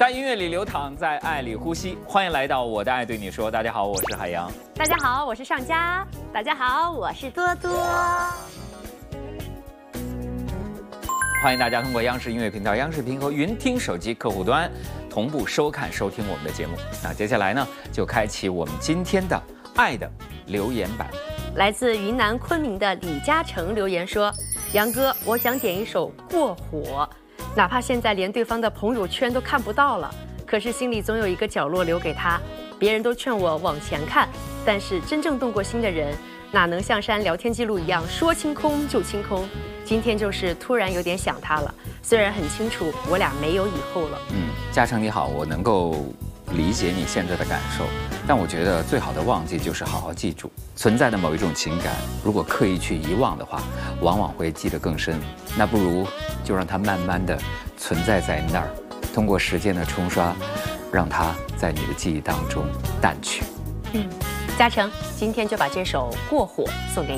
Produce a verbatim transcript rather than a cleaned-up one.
在音乐里流淌，在爱里呼吸。欢迎来到我的爱对你说。大家好，我是海洋。 大家好，我是尚佳。大家好，我是多多。 欢迎大家通过央视音乐频道、央视频和云听手机客户端同步收看、收听我们的节目。那接下来呢，就开启我们今天的爱的留言板。 来自云南昆明的李嘉诚留言说：“杨哥，我想点一首《过火》，哪怕现在连对方的朋友圈都看不到了，可是心里总有一个角落留给他。别人都劝我往前看，但是真正动过心的人，哪能像删聊天记录一样说清空就清空？今天就是突然有点想他了，虽然很清楚我俩没有以后了。” 嗯，嘉诚你好，我能够理解你现在的感受，但我觉得最好的忘记就是好好记住存在的某一种情感。如果刻意去遗忘的话，往往会记得更深。那不如就让它慢慢的存在在那儿，通过时间的冲刷，让它在你的记忆当中淡去。 嗯，嘉诚，今天就把这首《过火》送给你。